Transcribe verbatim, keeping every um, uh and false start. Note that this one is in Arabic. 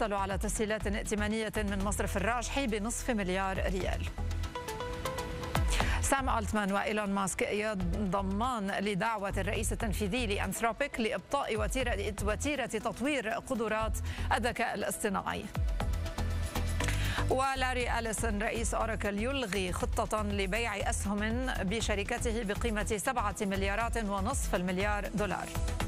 حصلوا على تسهيلات ائتمانية من مصرف الراجحي بنصف مليار ريال. سام ألتمان وإيلون ماسك ينضمان لدعوة الرئيس التنفيذي لأنثروبيك لإبطاء وتيرة, وتيرة تطوير قدرات الذكاء الاصطناعي. ولاري أليسون رئيس أوراكل يلغي خطة لبيع أسهم بشركته بقيمة سبعة مليارات ونصف المليار دولار.